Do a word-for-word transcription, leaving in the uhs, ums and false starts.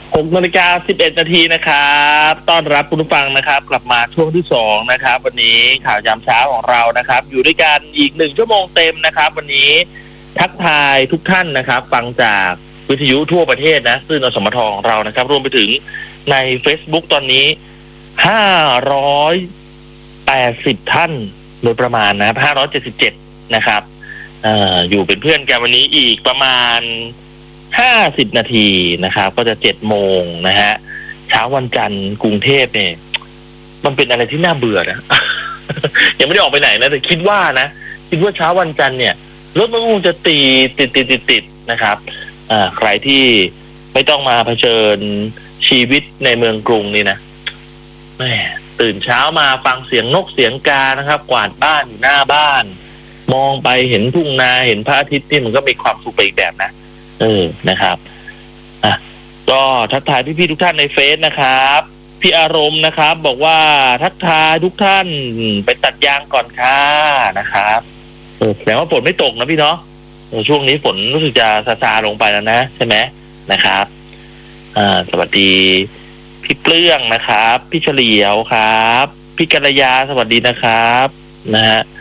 หกนาฬิกาสิบเอ็ดนาทีนะครับต้อนรับคุณผู้ฟังนะครับกลับมาช่วงที่สองนะครับวันนี้ข่าวยามเช้าของเรานะครับอยู่ด้วยกันอีกหนึ่งชั่วโมงเต็มนะครับวันนี้ทักทายทุกท่านนะครับฟังจากวิทยุทั่วประเทศนะซึ่งอสมทของเรานะครับรวมไปถึงใน Facebook ตอนนี้ห้าร้อยแปดสิบท่านโดยประมาณนะครับห้าร้อยเจ็ดสิบเจ็ดนะครับเอ่ออยู่เป็นเพื่อนกันวันนี้อีกประมาณห้าสิบนาทีนะครับก็จะเจ็ดโมงนะฮะเช้าวันจันทร์กรุงเทพเนี่ยมันเป็นอะไรที่น่าเบื่อนะ ยังไม่ได้ออกไปไหนนะแต่คิดว่านะคิดว่าเช้าวันจันทร์เนี่ยรถมันคงจะตีติดติดติดติดนะครับอ่าใครที่ไม่ต้องมาเผชิญชีวิตในเมืองกรุงนี่นะแม่ตื่นเช้ามาฟังเสียงนกเสียงกานะครับกวาดบ้านอยู่หน้าบ้านมองไปเห็นทุ่งนาเห็นพระอาทิตย์นี่มันก็มีความสุขไปอีกแบบนะเออนะครับอ่ะก็ทักทายพี่ๆทุกท่านในเฟซนะครับพี่อารมณ์นะครับบอกว่าทักทายทุกท่านไปตัดยางก่อนค่ะนะครับเออแสดงว่าฝนไม่ตกนะพี่เนาะช่วงนี้ฝนรู้สึกจะซาซาลงไปแล้วนะใช่ไหมนะครับอ่าสวัสดีพี่เปลื้องนะครับพี่เฉลียวครับพี่กัลยาสวัสดีนะครับนะฮะ